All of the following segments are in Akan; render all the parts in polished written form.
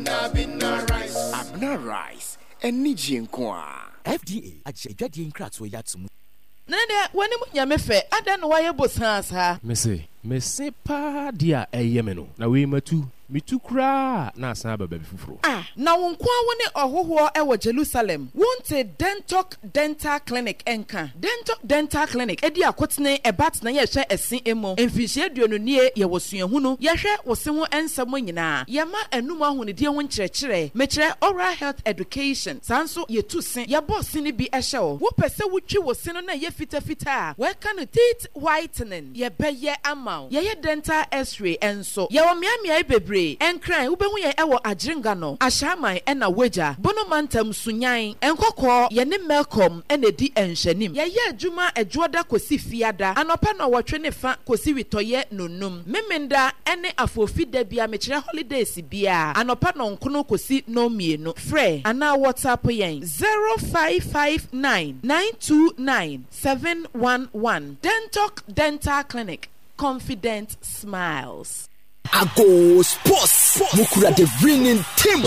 Abna rice eniji nko a FDA ajadwade nkrato yatum Nene wani munyame fe ada no waye bosansa mese pa dia eyeme no na we matu mitukra na asan baba bifufuro na wonkwa woni ohoho e wo Jerusalem wonte dental clinic enka dental clinic edi akotene ebat na ye hwe esen emo emfihie duonu nie ye wosuahu no ye hwe wose ho ensam nyina ye ma enum ahonedie ho nkyerɛkyerɛ mekire oral health education sanso ye tusen ye boss ni bi ehye wo pese wotwi wose no na ye fitafita we kan teeth whitening ye beye amount ye dental x-ray enso ye wo miamia bebre enkran ubehu ye ewo agringa no ahyaman ena weja bono mantam sunyan enkokɔ ye ne melcom enedi enhyanim ye adwuma adwoda kosi fiada anopa no wotwe ne fa kosi witoye nonum memenda ene afofida bia mekire holidays bia anopa no nkono kosi no mienu frɛ ana whatsapp yen 0559929711 dental clinic confident smiles. Ago Sports Mukura the winning team.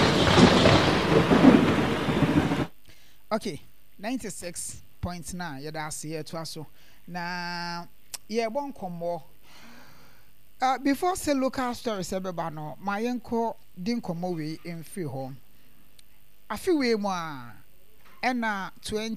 Okay, 96.9 yada see to aso na ye bon komo before say local stories ebeba no ma yenko din komo we in free home afi we mo a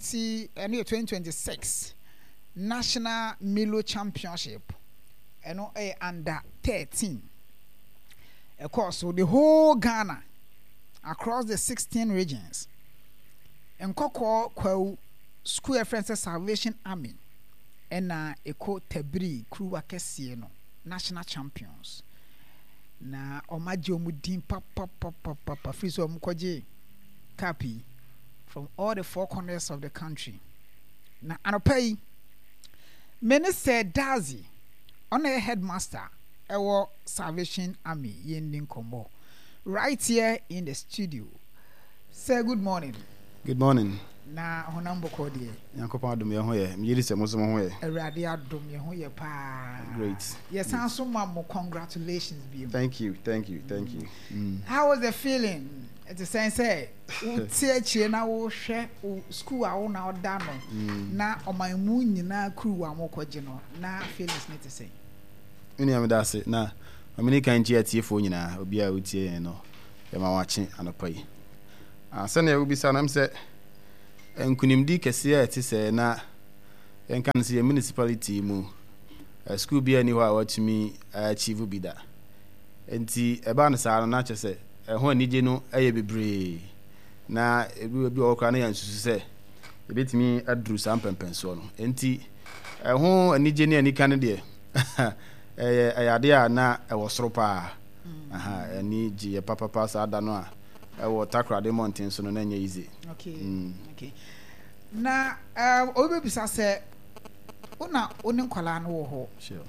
2026 National Milo Championship eno under 13. Of course, so the whole Ghana across the 16 regions and Koko School of Friends Salvation Army and Eko Tebri Crew Akesieno national champions. Na omajo mudin papa friso mukwaje kapi from all the four corners of the country. Na anopai Minister Dazi on a headmaster our Salvation Army yending combo right here in the studio. Say good morning. Good morning. Na honambo kodi Yankopa adom ye ho ye miyiri se mo so mo ho ye Awurade adom ye ho ye pa. Great. Yes, and so mama congratulations be. Thank you. How was the feeling? It's the sense say utie na wo hwe school a wo na oda no na omanmu nyina crew a mo kwaje no na feelings net say Uni am da se na amini kan chi atiefo nyina obi a utie no e ma wache anopai asa na ubisa na mse enkunimdi kese a ti se na enkan se municipality mu school bi ani ho a watumi achieve bi da enti eba na sa na chese ho anije no aye bebre na ebi okra na yansusu se ebetimi adru sampempenso no enti ho anije ne anika ne de ayade a na ewosoro pa ani ji papa sa da no a ewo takrade mountain so no na nya easy. Okay. Na obi bisa se una oni nkwala no wo ho. Sure.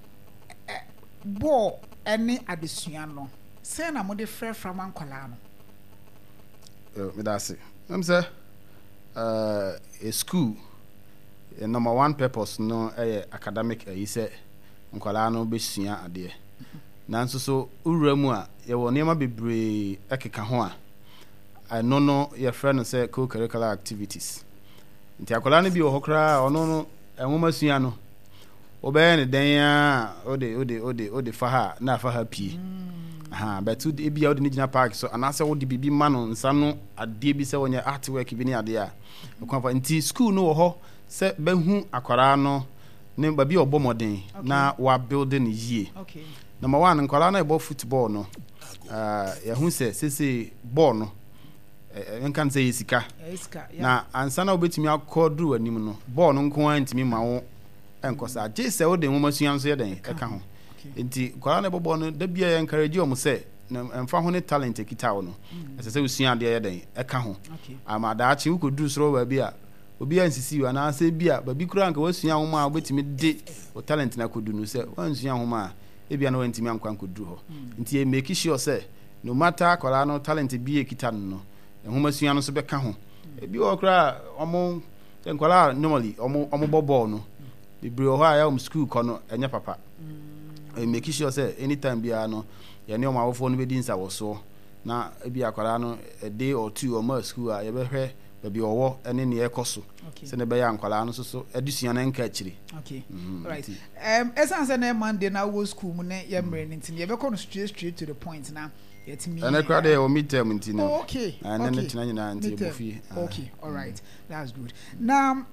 Bo eni adesua no. Se na mo de frɛ from nkwala no. Me da se. I'm say a school number one purpose no academic say nkwala no besua ade. Nanso so uramu a ye wo niam bebre ekeka ho a no your friend say co-curricular activities. Nti akola no bi wo hokra ono no enwoma sua no obey ne den a ode fa ha na fa ha pie. But e bia ode ni gina park so anase wo de bibi ma no nsa no ade bi se wonya artwork bi ni ade a okwanfa nti school no wo ho se behu akwara no ne ba bi obomoden na wa building yie. Okay. Number 1 nkwara na ebo football no ya hu se ball no enkan say isika na ansa na obetimi akodu anim no ball no nko antimi ma wo enkosa je se wo de nwoma sua so ye den eka ho nti kwara na ebo no da bia encourage o mo se emfa ho ne talent ekita wo no ese usua de ye den eka ho amada achi ukodu soro wa bia obi ansisi wa na ase bia ba bi kura nka wasua ho ma obetimi de o talent na kodu no se wansua ho ma ebia no wantimi ankwan kodu ho nti e make sure say no matter kwara no talent bi ekita no ehuma sua no so beka ho ebi okra omo nkwala normally omo ball no bibre ho a ya school kono enya papa make sure say anytime bia no ye ne omo awofo no be di nsa wo so na ebi akwara no a day or two or more school a yɛbɛhwɛ baabi ɔwɔ ɛne ne yɛkɔ so sɛ ne bɛyɛ ankwara no so adusua no nka akyiri. Okay. Right. Esan say na Monday na wo school mu ne yɛmre ne ntin yɛbɛkɔ no straight to the point na yɛtimi. Ɛna kra de o midterm ntin no. Okay. And then tena nyina ntin bofi. Okay. All right. That's good. Now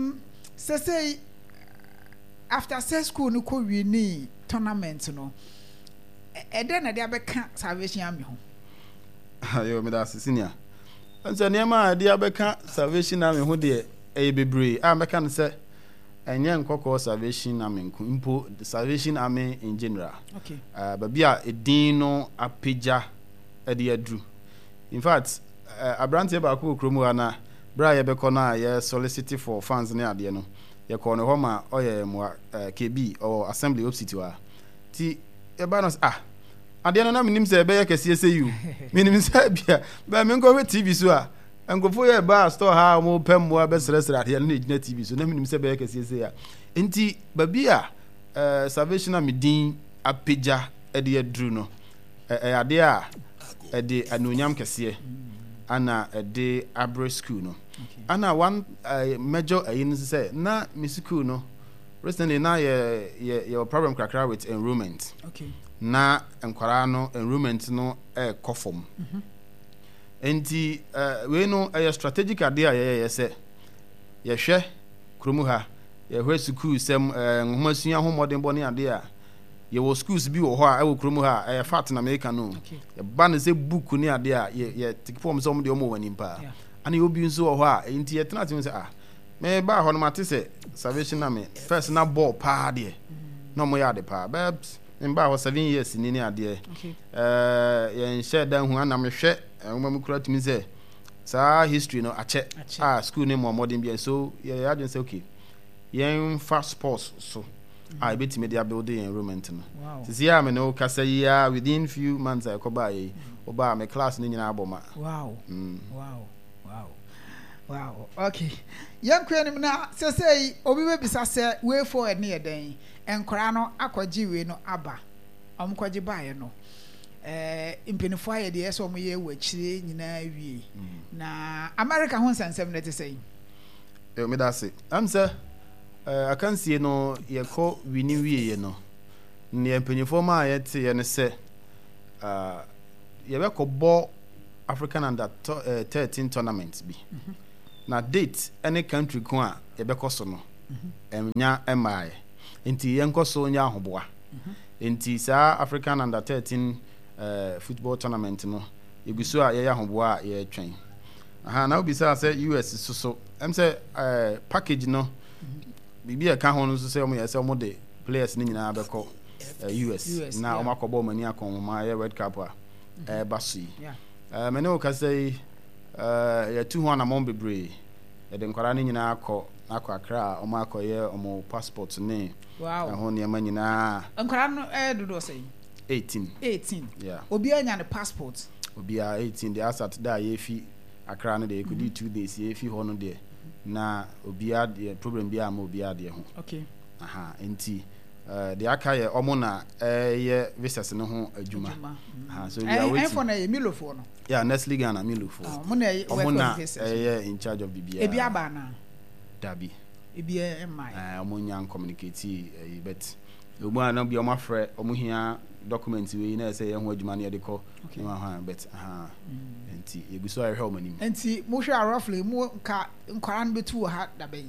say after say school no ko wi ni tournament no ɛdɛ na de abɛka Salvation Army ho. Ayo me da senior. Ansa niema de abɛka Salvation Army ho de bebree a mɛka no sɛ ɛnyɛ nkɔkɔ Salvation Army nko impo the Salvation Army in general. Okay. Babi a edin no apagya de adru. In fact, abrante ba ko kromu ana bra ye bɛkɔ na ye solicit for funds ne ade no. Ye kɔ no homa oyɛ mo KB or assembly of city wa. Ti e ba no ade no na minim sɛ bɛyɛ kɛse sɛ you. Minim sɛ bia ba me nkɔ TV so a nkofo ye ba store ha mo pemmo abɛsrɛsrɛ ade no gyina TV so na minim sɛ bɛyɛ kɛse sɛ ya. Enti babi a Salvation Army din apagya de adru no ade a de anonyam kɛse ana de abre school no. Ana one major ayin say na mi school no recently na your problem kakra with enrollment. Okay. Na enkwara no enrollment no kofom. Enti we no strategic idea ye say ye hwe kromu ha ye hwe school sem ngomasua ho modern boni ade a ye wo schools bi wo ho a wo kromu ha fat na America no. Ye ba na say book ni ade a ye take form some de omo wani pa. And you be so or into your tenant say me ba ho no mate say Salvation Army first na ball pa de no mo ya de pa babs in ba ho 7 years ni ade ye share dan hu ana me hwe enwoma kura tumi say sa history no ache school name more modern be so ye ya say okay yen fast sports so I bet me dia building enrollment no sisi ya me no kasa ya within few months I ko ba yi oba me class ni nyina aboma. Wow. Wow. Okay. Young kwenim na say obi we bisa say way forward near den enkora no akwaji we no aba. Omkwaji bae no. Impenifo aye de so omoye wachire nyina wie. Na America ho sansem na te say. Me da say. Am say akansie no ye ko wini wie no. Ne impenifo ma aye te ye ne say ye be ko bo African under 13 tournaments bi. Na date any country ko a ye be koso no enya emaye enti ye nkoso nya ahoboa enti sa African under 13 football tournament no ye guso a ye ahoboa ye twen na obi say US so em say package no bibi e ka ho no so say omo ye say omo de players ni nyina be ko US na omo akobo mani akon ma ye World Cup a basui me no ka say ya 200 among bebre e de nkwara ni nyina akọ akra o ma akọye o passport ne ho ne ma nyina nkwara no dodo say 18 yeah obi anya ne passport obi a 18 the asat da ye fi akra no de could 2 days ye fi ho no de na obi a de problem bi a ma obi a de ho okay enti the akaye omo na ye visas no ho adwuma so we are waiting for na ye milofo no yeah Nestle Ghana milofo omo na in charge of BBA ebi aba na dabi ebi mai omo nya communicate but omo na bi omo afre omo hia document we na say ye ho adwuma na ye de ko but enti eguso ahwe omo nim enti mo hwe roughly mo ka nkwara no betu ha da ban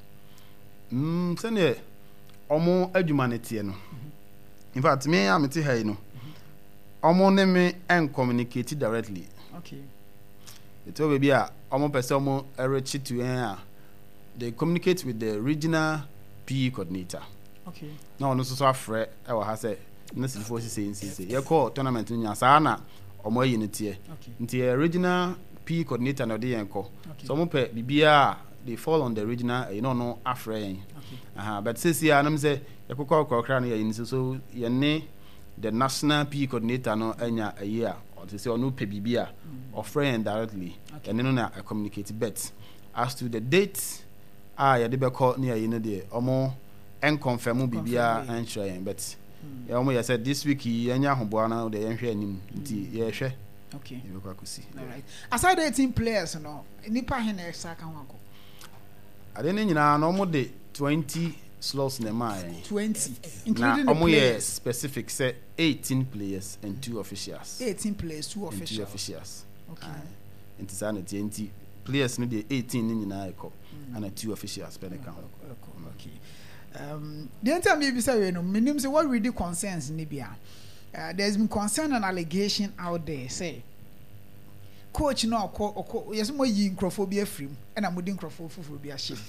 sene omo adwuma ne tie no in fact me am te ha no omo ne me en communicate directly okay it will be a omo person omo reach to they communicate with the regional PE coordinator okay now no so afre e wa ha say na sifo say ye call tournament nya sa na omo yi ne tie nti regional PE coordinator no de yen ko so omo pe bibia they fall on the regional no afre but since ya nam say yakokwa kra no yin so ye ne the national PE coordinator no anya a year or to say onu pe bibia or friend directly and no na communicate bet as to the date ya de be call near yin de omo en confirm bibia and share but ya omo ya said this week anya hoboa na de yen hwe anim nti ye hwe Okay. Ibekwa kusi. All right. Aside 18 players no, nipa he na extra kan wako. Ade ne nyina no mo de 20 slots na ma 20 including the players. Specific say 18 players and 2 officials. 18 players, 2 officials. 2 officials. Okay. Enti sa na 20 players no de 18 ne nyina ekọ and 2 officials per the count. Okay. The entire maybe say we know minimum say what really concerns ni bia. There's been concern and allegation out there say coach no yes mo yi nkrofobia free and am di nkrofobia shame.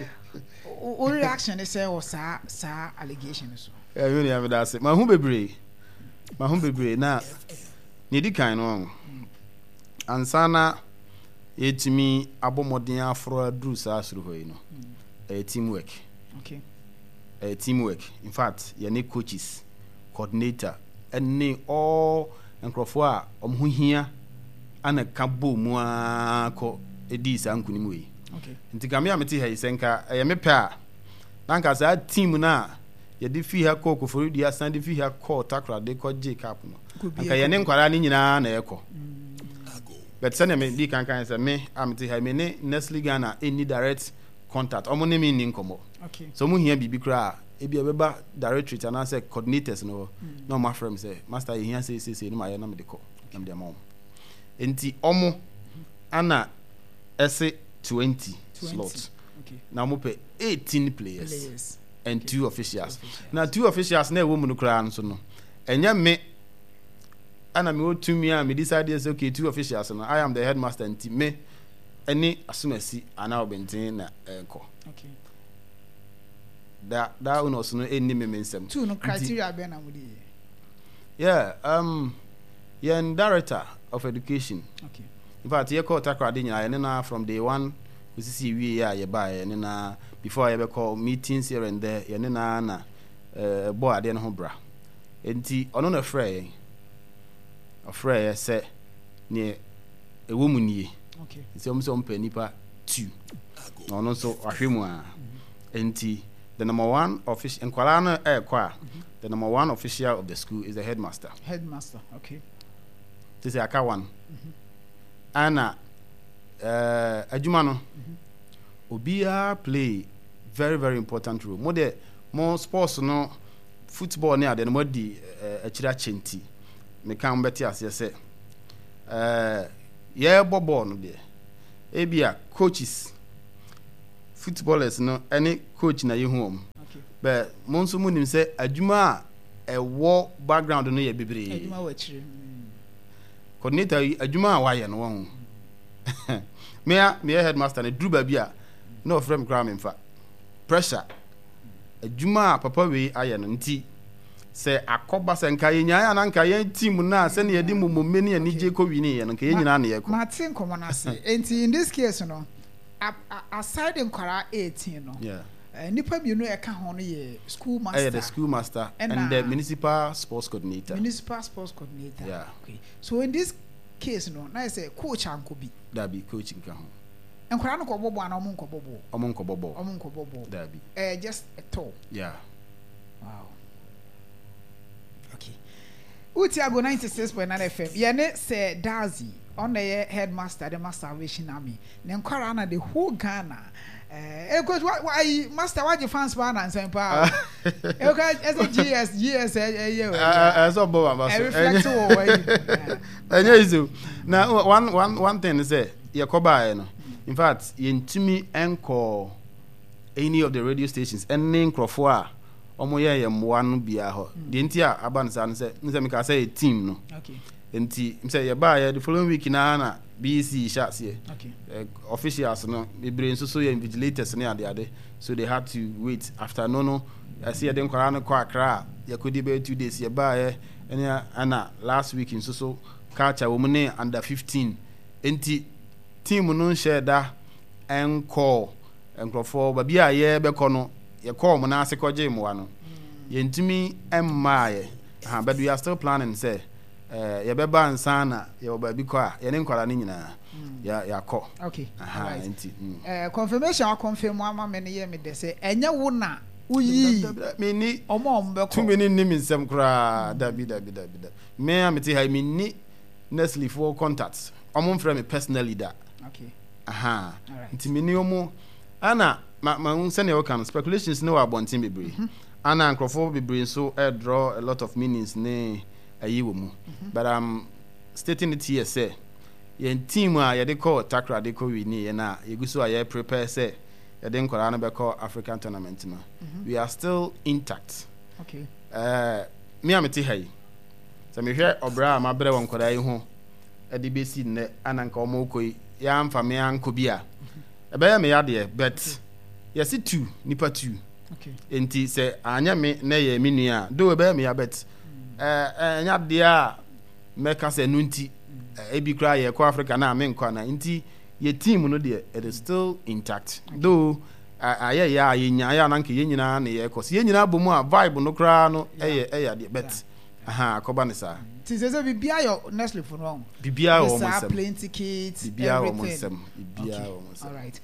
O reaction is say o sa allegation so. You know that say ma hu bebre na ne di kan no ansana yetimi abomodin afro adru sa asuru hoyi no teamwork. Okay. Teamwork. In fact, your coaches, coordinator, and all and crofwa hia and a cabo mua co edis ankunimwe. Okay. Ntikamia meti ha isenka me pa. Nanka sa team na ye di fi ha ko for di asan di fi ha ko takra de ko je cap no. Anka ye ne nkwara ni nyina na ekọ. But send me di kan say me ameti ha me ne Nestle Ghana any direct contact. Omo ne me ni nkomo. Okay. So mu here bibi kra e bia beba directorate and say coordinators no no ma frame say master e here say no ma ye na me de ko na me de mom enti omo ana ese 20 slots. Okay. Now mo pe 18 players and 2 officials. Now 2 officials na e wo mu no kra nso no enya me ana me otumi a me decide say okay 2 officials no I am the headmaster enti me any asumasi ana obenten na enko. Okay. That unos no any memensem. 2 no criteria be na mudi. Yeah, you're director of education. Okay. In fact, you call Takra Dinya from day one we see we ya buy and na before I ever call meetings here and there and na boy ade no bra. Enti ono na frey say ne e woman nie. Okay. It's almost on penipa 2. Ono so ahwemu a. Enti the number 1 official in Kuala the number 1 official of the school is the headmaster. Headmaster, okay. This is Aka 1. Anna Ajumano Obia play very, very important role. More sports no football near than more the Achira Chenti. Me can bet yes, say. Yeah, Bobo no there. Ebia coaches. Footballers no any coach na you home. Okay. But monso munim say adwuma a war background no ye bebre. Adwuma wa chire. Coordinator adwuma wa ye no won. Me headmaster na dru ba bia no frame gram in fact. Pressure. Adwuma papa we aye no nti say akoba se nka ye nya na nka ye team na se na ye di momome ne ani je ko wi ne ye no nka ye nyina na ye ko. Martin komona se. Enti in this case no aside in Kwara 18 no. Yeah. Nipa bienu e ka ho no ye school master. The school master and the municipal sports coordinator. Municipal sports coordinator. Yeah. Okay. So in this case no, na say coach anko bi. That be coaching ka ho. En Kwara no ko bobo ana omo nko bobo. Omo nko bobo. That be. Just a toe. Yeah. Wow. Okay. Utiago 96.9 FM. Yene say Dazi on the headmaster, the Salvation Army. Then Korana the whole Ghana. Because why master why the fans ban and same power? Okay, as a GS as a boba. Now one thing is say Yakoba no. In fact, yentimi encore any of the radio stations and name Crofwa omo ye one bia ho. The entia aban san say me ka say team no. Okay. Enti say ye ba the following week na BC shots here. Okay. Officials no be brain so invigilators na ade so they had to wait after no I see them kwara no kwa kra ye could be 2 days ye ba ana last week in so culture woman under 15 enti team no share da encore for babia ye be kono ye call mo na asekoje mo ano ye ntimi emmaye but we are still planning say ye beba nsana ye obabi ko a ye ne nkwara ne nyina ya ko okay right. Enti confirmation I confirm ama me ne ye me de say enya wo na uyi me ni omo be ko tu me ni nsem kra da bi me ameti ha me ni Nestle for contacts omo frɛ me personally da Okay. aha Alright. nti me ni omo ana ma send your kind speculations no abontin bebre ana nkrofo bebre so draw a lot of meanings ne ayi wo mu but I'm stating it here say yen team a ye de call Takra de ko wi ni ye na ye guso a ye prepare say ye de nkora na be call African tournament no we are still intact. Okay. Me amete hai so me hwe obra ma bre won nkora yi ho e de be si ne ananka omo koi ya mfa me anko bia e be ya me ya de but yes two nipa two. Okay. Enti se anya me na ye me nua do e be ya me ya bet nya de a meka se no nti ebi kra ye ko Africa na me nkwa na nti ye team no de it is still intact. Though aye ya ye nya ya na nke ye nyina na ye ko se ye nyina bomu a vibe no kra no eye de bet aha akoba ne sa Tizeze bibia yo Nestle for wrong. bibia o mo Visa, sem plane tickets, bibia o mo everything. sem bibia Okay. o mo sem All right.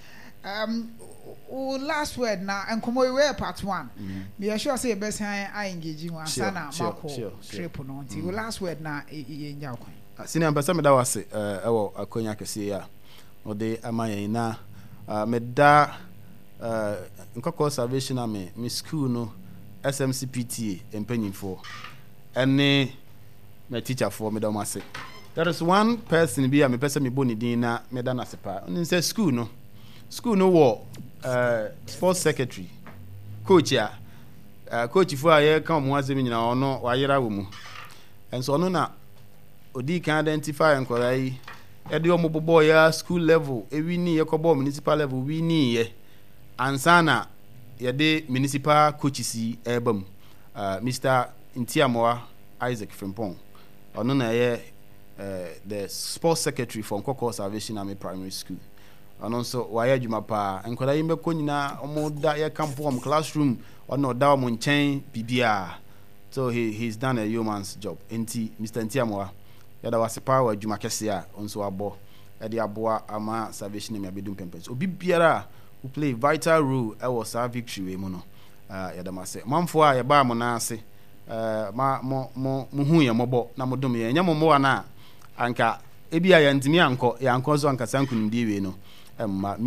Last word now, and come away part 1. Me sure say best I engage you and Sure, sana sure, Marco sure. trip no until last word now in your coin. sini ampesa me da wase ewo akonya kese ya ode amaye na me da nkoko salvation ame me school no SMCPTA empanyinfo ene me teacher for me da wase. There is one person bi a me pesa me boni din na me da na sepa oni say school no wo sports secretary coach ya coach fo aye kan mo azemi nyina ono wa yera wo mu enso ono na odi can identify nkorai e de omo bobo ya school level e wi ni ye kobo municipal level wi ni ye ansana ye de municipal coaches ebam Mr. Ntiamoa Isaac Frimpong ono na ye the sports secretary for Nkoko Salvation Army Primary School ono so wa ye djuma pa nkorai mbe ko nyina omo da ye campus classroom ono da omo nchen bibia so he's done a yeoman's job enti Mr. Ntiamoa yada wase power adwuma kese a onso abo e de aboa ama Salvation Army abedum pempens obi biara who play vital role e was our victory we mu no yada mase mamfo a ye ba mo na ase mo hu ye mobo na modum ye nyamo mo na anka ebi a ya ntimi anko so anka sankunimdie we no emma